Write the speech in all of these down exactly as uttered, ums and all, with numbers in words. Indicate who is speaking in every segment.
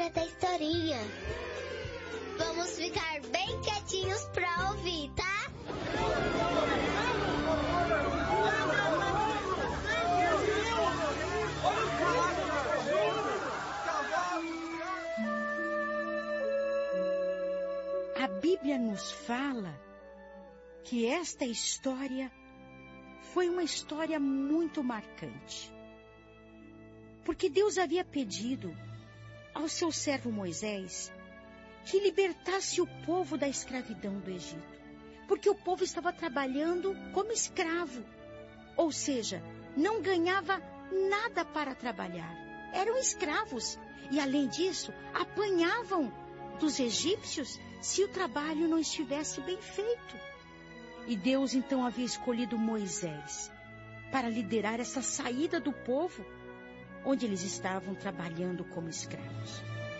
Speaker 1: hora da historinha. Vamos ficar bem quietinhos pra ouvir, tá?
Speaker 2: A Bíblia nos fala que esta história foi uma história muito marcante. Porque Deus havia pedido ao seu servo Moisés que libertasse o povo da escravidão do Egito. Porque o povo estava trabalhando como escravo. Ou seja, não ganhava nada para trabalhar. Eram escravos. E além disso, apanhavam dos egípcios se o trabalho não estivesse bem feito. E Deus então havia escolhido Moisés para liderar essa saída do povo onde eles estavam trabalhando como escravos.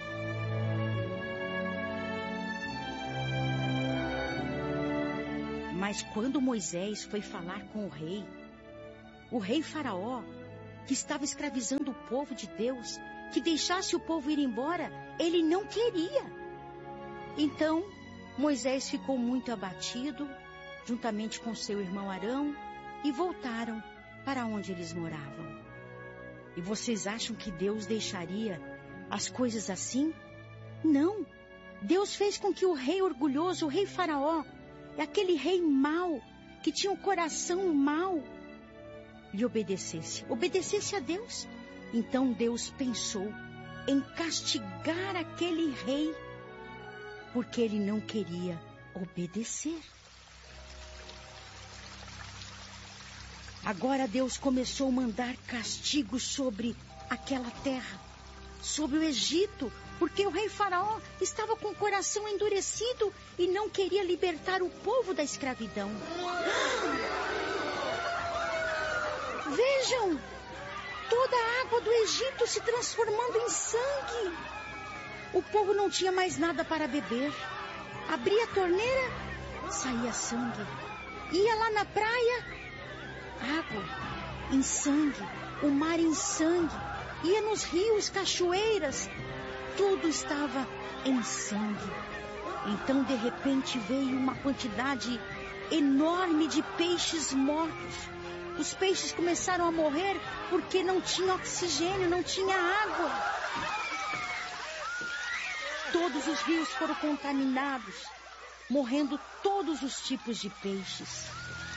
Speaker 2: Mas quando Moisés foi falar com o rei, o rei Faraó, que estava escravizando o povo de Deus, que deixasse o povo ir embora, ele não queria. Então, Moisés ficou muito abatido, juntamente com seu irmão Arão, e voltaram para onde eles moravam. E vocês acham que Deus deixaria as coisas assim? Não. Deus fez com que o rei orgulhoso, o rei Faraó, aquele rei mau, que tinha um coração mau, lhe obedecesse. Obedecesse a Deus. Então Deus pensou em castigar aquele rei, porque ele não queria obedecer. Agora Deus começou a mandar castigo sobre aquela terra, sobre o Egito, porque o rei Faraó estava com o coração endurecido e não queria libertar o povo da escravidão. Vejam, toda a água do Egito se transformando em sangue. O povo não tinha mais nada para beber. Abria a torneira, saía sangue. Ia lá na praia, água em sangue, o mar em sangue, ia nos rios, cachoeiras, tudo estava em sangue. Então de repente veio uma quantidade enorme de peixes mortos. Os peixes começaram a morrer porque não tinha oxigênio, não tinha água. Todos os rios foram contaminados, morrendo todos os tipos de peixes.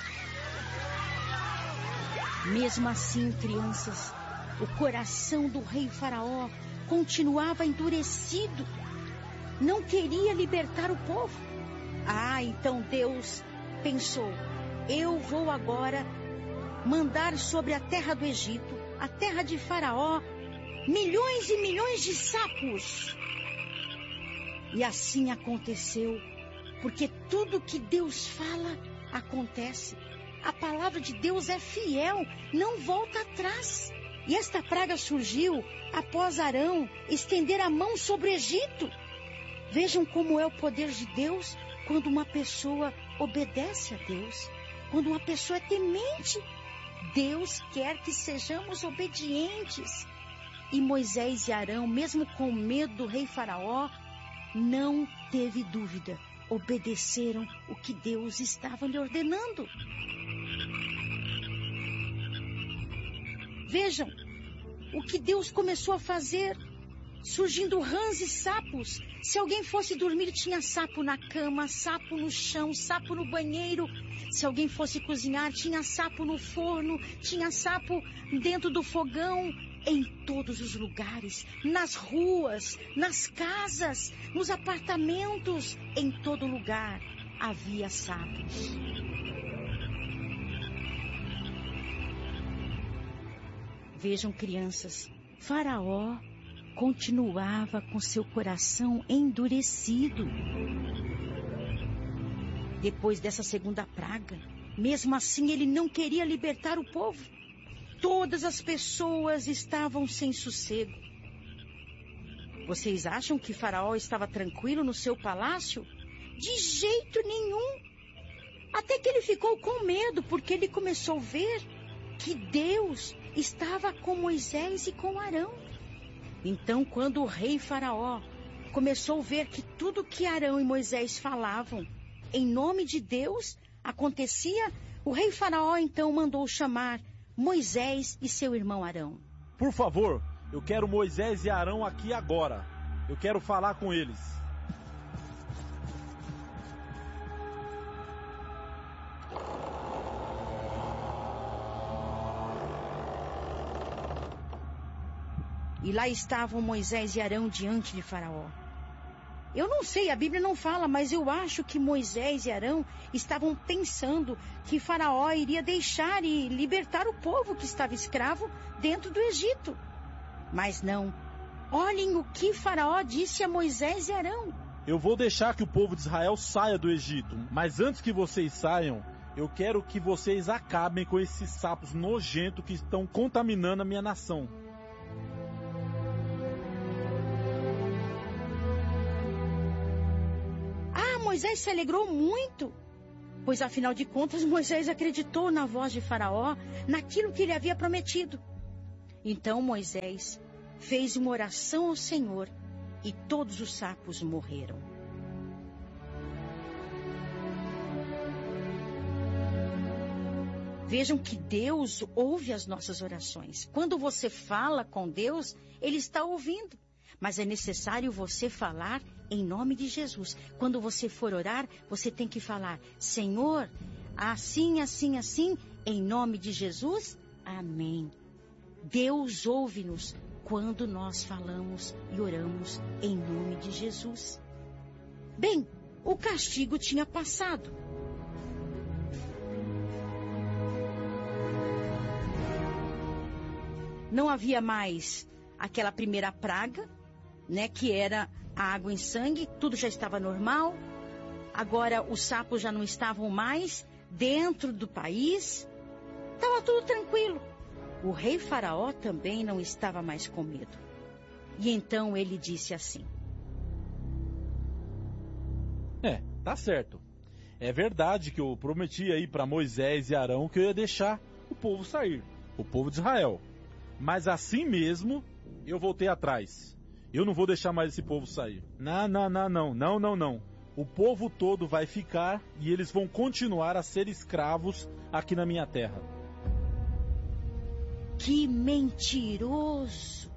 Speaker 2: Mesmo assim, crianças, o coração do rei Faraó continuava endurecido. Não queria libertar o povo. Ah, então Deus pensou, eu vou agora mandar sobre a terra do Egito, a terra de Faraó, milhões e milhões de sapos. E assim aconteceu, porque tudo que Deus fala acontece. A palavra de Deus é fiel, não volta atrás. E esta praga surgiu após Arão estender a mão sobre o Egito. Vejam como é o poder de Deus quando uma pessoa obedece a Deus, quando uma pessoa é temente. Deus quer que sejamos obedientes. E Moisés e Arão, mesmo com medo do rei Faraó, não teve dúvida, obedeceram o que Deus estava lhe ordenando. Vejam o que Deus começou a fazer, surgindo rãs e sapos. Se alguém fosse dormir, tinha sapo na cama, sapo no chão, sapo no banheiro. Se alguém fosse cozinhar, tinha sapo no forno, tinha sapo dentro do fogão. Em todos os lugares, nas ruas, nas casas, nos apartamentos, em todo lugar havia sapos. Vejam, crianças, Faraó continuava com seu coração endurecido. Depois dessa segunda praga, mesmo assim ele não queria libertar o povo. Todas as pessoas estavam sem sossego. Vocês acham que Faraó estava tranquilo no seu palácio? De jeito nenhum. Até que ele ficou com medo, porque ele começou a ver que Deus estava com Moisés e com Arão. Então, quando o rei Faraó começou a ver que tudo que Arão e Moisés falavam em nome de Deus acontecia, o rei Faraó então mandou chamar Moisés e seu irmão Arão.
Speaker 3: Por favor, eu quero Moisés e Arão aqui agora. Eu quero falar com eles.
Speaker 2: E lá estavam Moisés e Arão diante de Faraó. Eu não sei, a Bíblia não fala, mas eu acho que Moisés e Arão estavam pensando que Faraó iria deixar e libertar o povo que estava escravo dentro do Egito. Mas não. Olhem o que Faraó disse a Moisés e Arão.
Speaker 3: Eu vou deixar que o povo de Israel saia do Egito, mas antes que vocês saiam, eu quero que vocês acabem com esses sapos nojentos que estão contaminando a minha nação.
Speaker 2: Moisés se alegrou muito, pois afinal de contas Moisés acreditou na voz de Faraó, naquilo que ele havia prometido. Então Moisés fez uma oração ao Senhor e todos os sapos morreram. Vejam que Deus ouve as nossas orações. Quando você fala com Deus, Ele está ouvindo. Mas é necessário você falar em nome de Jesus. Quando você for orar, você tem que falar: Senhor, assim, assim, assim, em nome de Jesus, amém. Deus ouve-nos quando nós falamos e oramos em nome de Jesus. Bem, o castigo tinha passado. Não havia mais aquela primeira praga, né, que era a água em sangue, tudo já estava normal. Agora os sapos já não estavam mais dentro do país. Estava tudo tranquilo. O rei Faraó também não estava mais com medo. E então ele disse assim:
Speaker 3: É, tá certo. É verdade que eu prometi aí para Moisés e Arão que eu ia deixar o povo sair, o povo de Israel. Mas assim mesmo, eu voltei atrás. Eu não vou deixar mais esse povo sair. Não, não, não, não, não, não, não. O povo todo vai ficar e eles vão continuar a ser escravos aqui na minha terra.
Speaker 2: Que mentiroso!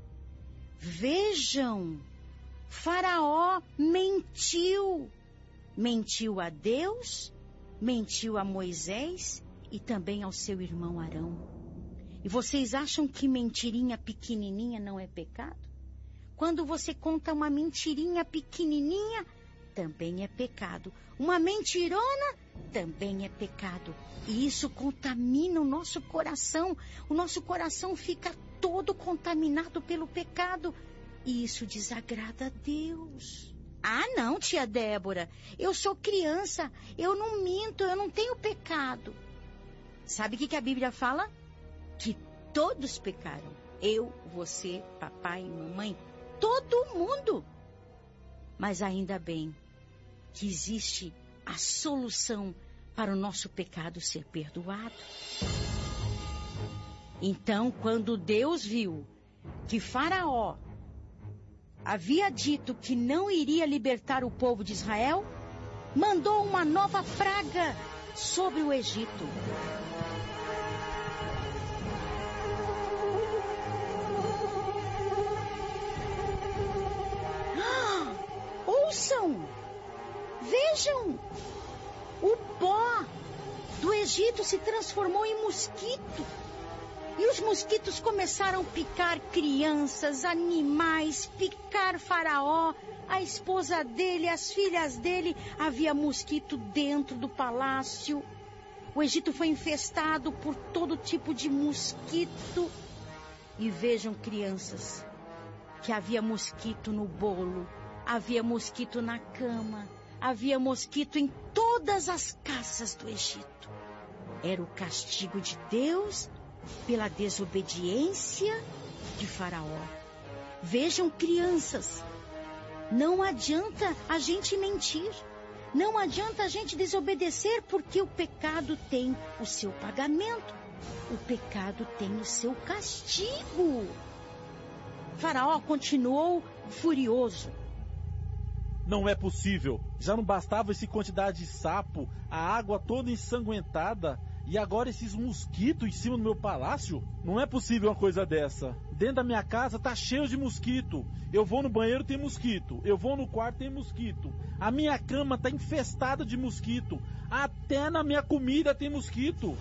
Speaker 2: Vejam, Faraó mentiu. Mentiu a Deus, mentiu a Moisés e também ao seu irmão Arão. E vocês acham que mentirinha pequenininha não é pecado? Quando você conta uma mentirinha pequenininha, também é pecado. Uma mentirona também é pecado. E isso contamina o nosso coração. O nosso coração fica todo contaminado pelo pecado. E isso desagrada a Deus. Ah, não, tia Débora. Eu sou criança. Eu não minto. Eu não tenho pecado. Sabe o que, que a Bíblia fala? Que todos pecaram. Eu, você, papai e mamãe. Todo mundo. Mas ainda bem que existe a solução para o nosso pecado ser perdoado. Então, quando Deus viu que Faraó havia dito que não iria libertar o povo de Israel, mandou uma nova praga sobre o Egito. Ouçam, vejam, o pó do Egito se transformou em mosquito. E os mosquitos começaram a picar crianças, animais, picar Faraó, a esposa dele, as filhas dele. Havia mosquito dentro do palácio. O Egito foi infestado por todo tipo de mosquito. E vejam, crianças, que havia mosquito no bolo. Havia mosquito na cama, havia mosquito em todas as casas do Egito. Era o castigo de Deus pela desobediência de Faraó. Vejam, crianças, não adianta a gente mentir, não adianta a gente desobedecer, porque o pecado tem o seu pagamento, o pecado tem o seu castigo. Faraó continuou furioso.
Speaker 3: Não é possível. Já não bastava essa quantidade de sapo, a água toda ensanguentada, e agora esses mosquitos em cima do meu palácio? Não é possível uma coisa dessa. Dentro da minha casa tá cheio de mosquito. Eu vou no banheiro, tem mosquito. Eu vou no quarto, tem mosquito. A minha cama tá infestada de mosquito. Até na minha comida tem mosquito.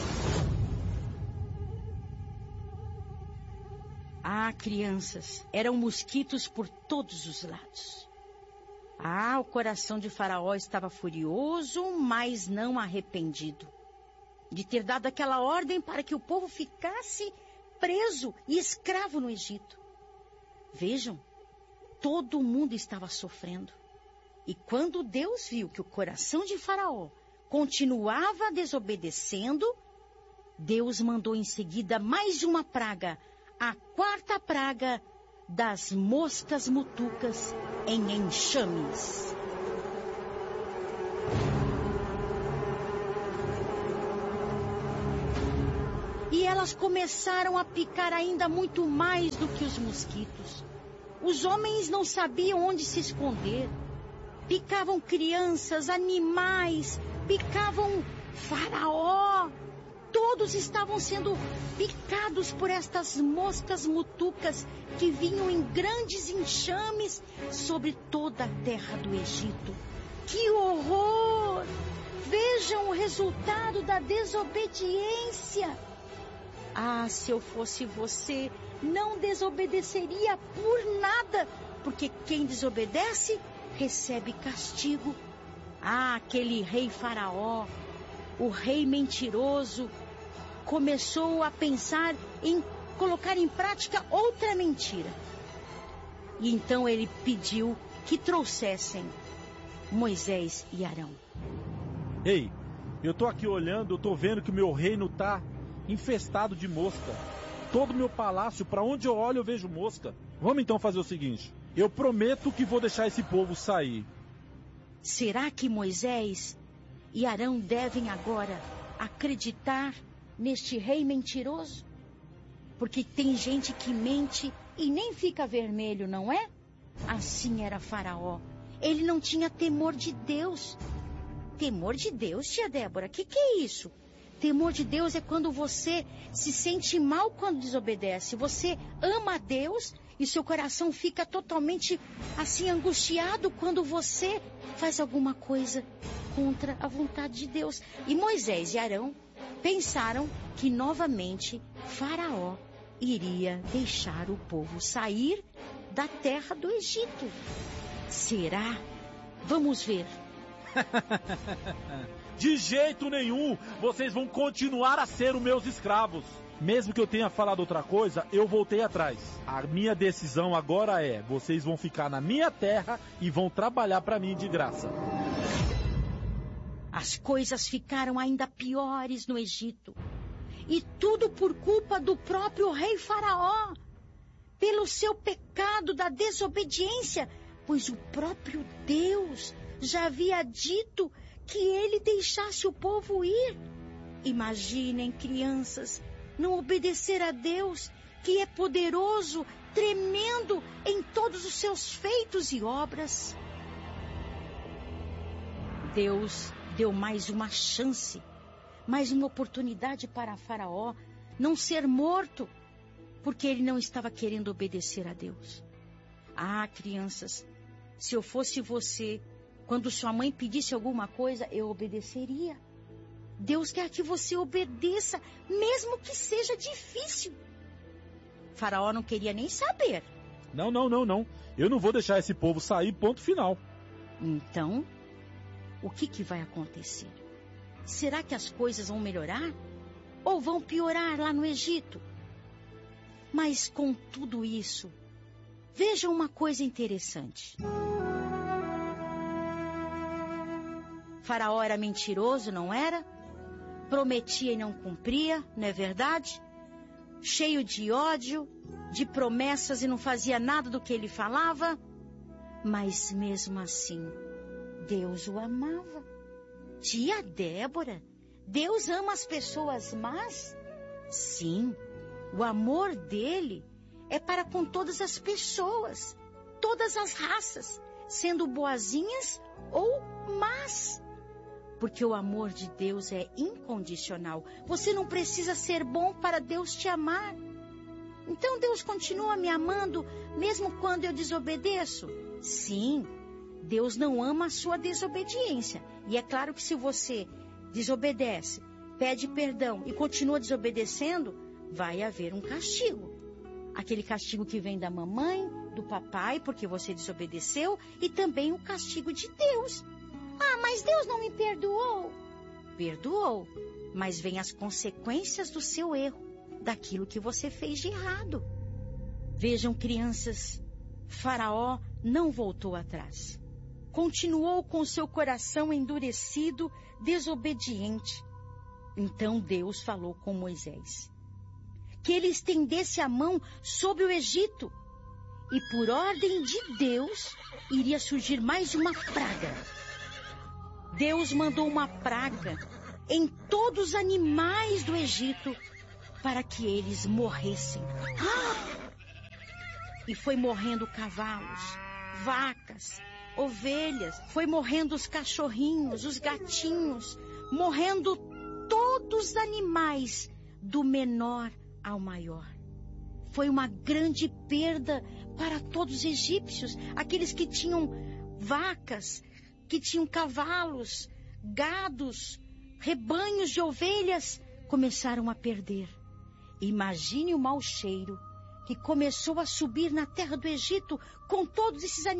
Speaker 2: Ah, crianças, eram mosquitos por todos os lados. Ah, o coração de Faraó estava furioso, mas não arrependido de ter dado aquela ordem para que o povo ficasse preso e escravo no Egito. Vejam, todo mundo estava sofrendo. E quando Deus viu que o coração de Faraó continuava desobedecendo, Deus mandou em seguida mais uma praga, a quarta praga das moscas mutucas em enxames. E elas começaram a picar ainda muito mais do que os mosquitos. Os homens não sabiam onde se esconder. Picavam crianças, animais, picavam Faraó. Todos estavam sendo picados por estas moscas mutucas que vinham em grandes enxames sobre toda a terra do Egito. Que horror! Vejam o resultado da desobediência. Ah, se eu fosse você, não desobedeceria por nada, porque quem desobedece recebe castigo. Ah, aquele rei Faraó, o rei mentiroso, começou a pensar em colocar em prática outra mentira. E então ele pediu que trouxessem Moisés e Arão.
Speaker 3: Ei, eu tô aqui olhando, eu tô vendo que o meu reino tá infestado de mosca. Todo o meu palácio, para onde eu olho, eu vejo mosca. Vamos então fazer o seguinte, eu prometo que vou deixar esse povo sair.
Speaker 2: Será que Moisés e Arão devem agora acreditar neste rei mentiroso? Porque tem gente que mente e nem fica vermelho, não é? Assim era Faraó. Ele não tinha temor de Deus. Temor de Deus, tia Débora? Que que é isso? Temor de Deus é quando você se sente mal quando desobedece. Você ama a Deus e seu coração fica totalmente assim angustiado quando você faz alguma coisa contra a vontade de Deus. E Moisés e Arão pensaram que novamente Faraó iria deixar o povo sair da terra do Egito. Será? Vamos ver.
Speaker 3: De jeito nenhum, vocês vão continuar a ser os meus escravos. Mesmo que eu tenha falado outra coisa, eu voltei atrás. A minha decisão agora é, vocês vão ficar na minha terra e vão trabalhar para mim de graça.
Speaker 2: As coisas ficaram ainda piores no Egito. E tudo por culpa do próprio rei Faraó. Pelo seu pecado da desobediência, pois o próprio Deus já havia dito que ele deixasse o povo ir. Imaginem, crianças, não obedecer a Deus, que é poderoso, tremendo em todos os seus feitos e obras. Deus deu mais uma chance, mais uma oportunidade para Faraó não ser morto, porque ele não estava querendo obedecer a Deus. Ah, crianças, se eu fosse você, quando sua mãe pedisse alguma coisa, eu obedeceria. Deus quer que você obedeça, mesmo que seja difícil. Faraó não queria nem saber.
Speaker 3: Não, não, não, não. Eu não vou deixar esse povo sair, ponto final.
Speaker 2: Então, o que que vai acontecer? Será que as coisas vão melhorar? Ou vão piorar lá no Egito? Mas com tudo isso, veja uma coisa interessante. Faraó era mentiroso, não era? Prometia e não cumpria, não é verdade? Cheio de ódio, de promessas e não fazia nada do que ele falava. Mas mesmo assim, Deus o amava. Tia Débora, Deus ama as pessoas más? Sim, o amor dele é para com todas as pessoas, todas as raças, sendo boazinhas ou más. Porque o amor de Deus é incondicional. Você não precisa ser bom para Deus te amar. Então Deus continua me amando mesmo quando eu desobedeço? Sim, Deus não ama a sua desobediência. E é claro que se você desobedece, pede perdão e continua desobedecendo, vai haver um castigo. Aquele castigo que vem da mamãe, do papai, porque você desobedeceu, e também o castigo de Deus. Ah, mas Deus não me perdoou. Perdoou, mas vem as consequências do seu erro, daquilo que você fez de errado. Vejam, crianças, Faraó não voltou atrás. Continuou com seu coração endurecido, desobediente. Então Deus falou com Moisés que ele estendesse a mão sobre o Egito. E por ordem de Deus, iria surgir mais uma praga. Deus mandou uma praga em todos os animais do Egito para que eles morressem. Ah! E foi morrendo cavalos, vacas, ovelhas, foi morrendo os cachorrinhos, os gatinhos, morrendo todos os animais, do menor ao maior. Foi uma grande perda para todos os egípcios, aqueles que tinham vacas, que tinham cavalos, gados, rebanhos de ovelhas, começaram a perder. Imagine o mau cheiro que começou a subir na terra do Egito com todos esses animais.